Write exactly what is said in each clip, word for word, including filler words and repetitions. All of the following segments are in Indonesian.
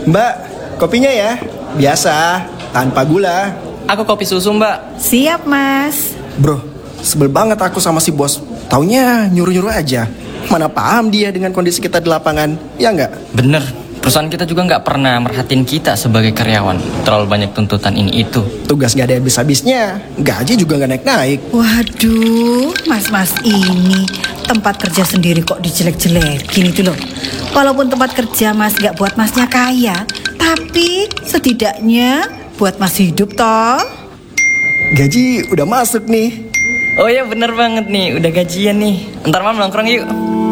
Mbak, kopinya ya? Biasa, tanpa gula. Aku kopi susu, Mbak. Siap, Mas. Bro, sebel banget aku sama si bos. Taunya nyuruh-nyuruh aja. Mana paham dia dengan kondisi kita di lapangan, ya nggak? Bener, perusahaan kita juga nggak pernah merhatiin kita sebagai karyawan. Terlalu banyak tuntutan ini itu. Tugas nggak ada habis-habisnya, gaji juga nggak naik-naik. Waduh, mas-mas ini tempat kerja sendiri kok dijelek-jelekin itu loh. Walaupun tempat kerja mas nggak buat masnya kaya, tapi setidaknya buat mas hidup toh. Gaji udah masuk nih. Oh ya bener banget nih, udah gajian nih. Ntar malam nongkrong yuk.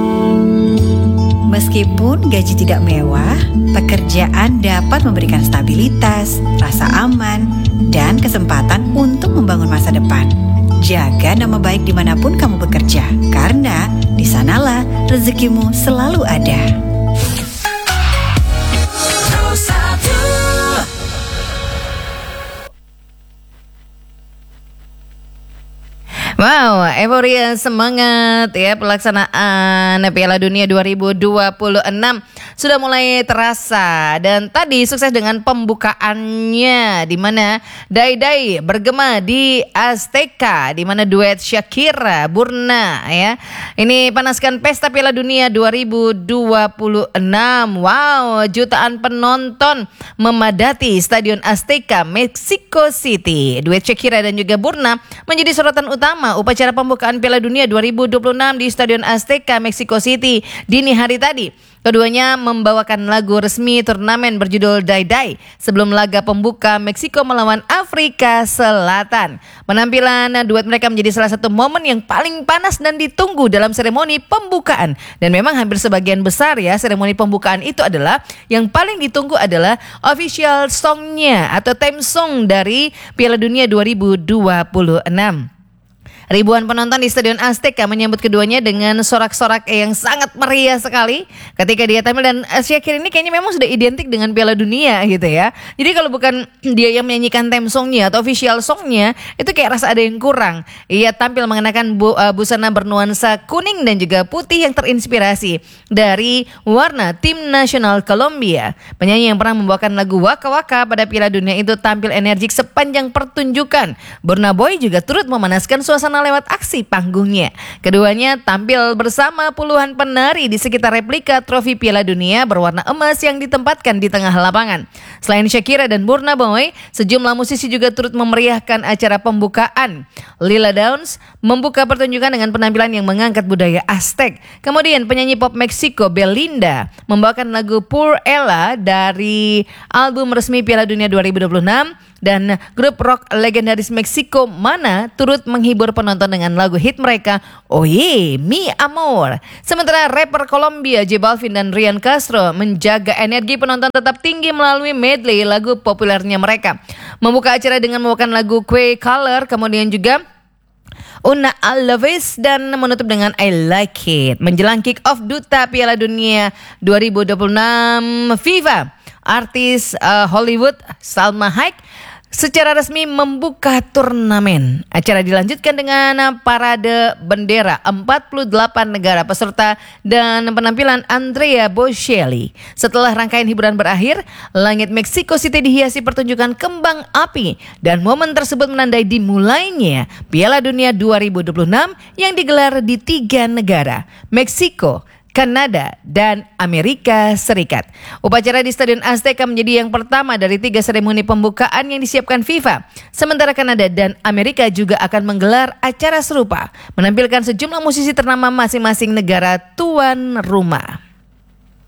Meskipun gaji tidak mewah, pekerjaan dapat memberikan stabilitas, rasa aman, dan kesempatan untuk membangun masa depan. Jaga nama baik dimanapun kamu bekerja, karena di sanalah rezekimu selalu ada. Wow, euforia semangat ya pelaksanaan Piala Dunia dua ribu dua puluh enam sudah mulai terasa, dan tadi sukses dengan pembukaannya di mana Dai Dai bergema di Azteca, di mana duet Shakira Burna ya ini panaskan pesta Piala Dunia dua ribu dua puluh enam. Wow, jutaan penonton memadati Stadion Azteca Mexico City. Duet Shakira dan juga Burna menjadi sorotan utama upacara pembukaan Piala Dunia dua ribu dua puluh enam di Stadion Azteca Mexico City dini hari tadi. Keduanya membawakan lagu resmi turnamen berjudul Dai Dai sebelum laga pembuka Meksiko melawan Afrika Selatan. Penampilan duet mereka menjadi salah satu momen yang paling panas dan ditunggu dalam seremoni pembukaan. Dan memang hampir sebagian besar ya seremoni pembukaan itu adalah yang paling ditunggu adalah official songnya atau theme song dari Piala Dunia dua ribu dua puluh enam. Ribuan penonton di Stadion Azteca menyambut keduanya dengan sorak-sorak yang sangat meriah sekali ketika dia tampil, dan Shakira ini kayaknya memang sudah identik dengan Piala Dunia gitu ya. Jadi kalau bukan dia yang menyanyikan theme songnya atau official songnya, itu kayak rasa ada yang kurang. Ia tampil mengenakan bu, uh, busana bernuansa kuning dan juga putih yang terinspirasi dari warna tim nasional Kolombia. Penyanyi yang pernah membawakan lagu Waka Waka pada Piala Dunia itu tampil energik sepanjang pertunjukan. Burna Boy juga turut memanaskan suasana lewat aksi panggungnya. Keduanya tampil bersama puluhan penari di sekitar replika trofi Piala Dunia berwarna emas yang ditempatkan di tengah lapangan. Selain Shakira dan Burna Boy, sejumlah musisi juga turut memeriahkan acara pembukaan. Lila Downs membuka pertunjukan dengan penampilan yang mengangkat budaya Aztec. Kemudian penyanyi pop Meksiko Belinda membawakan lagu Pour Ella dari album resmi Piala Dunia dua ribu dua puluh enam. Dan grup rock legendaris Meksiko Mana turut menghibur penonton dengan lagu hit mereka Oye Mi Amor. Sementara rapper Kolombia J Balvin dan Ryan Castro menjaga energi penonton tetap tinggi melalui medley lagu populernya mereka. Membuka acara dengan membawakan lagu Quay Color, kemudian juga Una Alaves, dan menutup dengan I Like It. Menjelang kick off Duta Piala Dunia dua ribu dua puluh enam FIFA, artis uh, Hollywood Salma Hayek secara resmi membuka turnamen. Acara dilanjutkan dengan parade bendera empat puluh delapan negara peserta dan penampilan Andrea Bocelli. Setelah rangkaian hiburan berakhir, langit Mexico City dihiasi pertunjukan kembang api, dan momen tersebut menandai dimulainya Piala Dunia dua ribu dua puluh enam yang digelar di tiga negara, Meksiko, Kanada, dan Amerika Serikat. Upacara di Stadion Azteca menjadi yang pertama dari tiga seremoni pembukaan yang disiapkan FIFA. Sementara Kanada dan Amerika juga akan menggelar acara serupa, menampilkan sejumlah musisi ternama masing-masing negara tuan rumah.